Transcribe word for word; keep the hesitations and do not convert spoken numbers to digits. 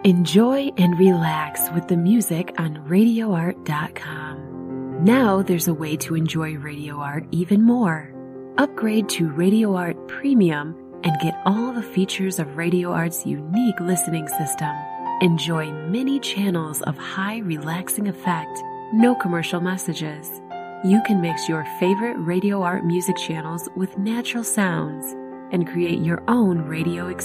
Enjoy and relax with the music on radio art dot com. Now there's a way to enjoy Radio Art even more. Upgrade to Radio Art Premium and get all the features of Radio Art's unique listening system. Enjoy many channels of high relaxing effect, no commercial messages. You can mix your favorite Radio Art music channels with natural sounds and create your own radio experience.